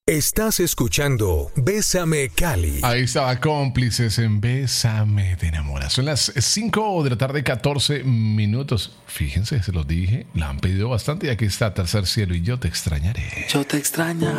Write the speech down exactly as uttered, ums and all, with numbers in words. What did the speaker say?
Estás escuchando Bésame Cali. Ahí estaba Cómplices en Bésame de Enamora. Son las cinco de la tarde, catorce minutos. Fíjense, se los dije, la han pedido bastante y aquí está Tercer Cielo y Yo Te Extrañaré. Yo te extraño.